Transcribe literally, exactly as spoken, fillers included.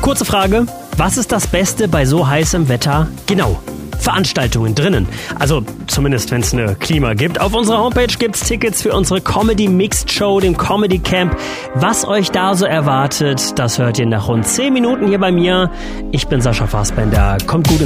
Kurze Frage, was ist das Beste bei so heißem Wetter? Genau, Veranstaltungen drinnen. Also zumindest, wenn es eine Klima gibt. Auf unserer Homepage gibt's Tickets für unsere Comedy Mixed Show, dem Comedy Camp. Was euch da so erwartet, das hört ihr nach rund zehn Minuten hier bei mir. Ich bin Sascha Fassbender. Kommt gut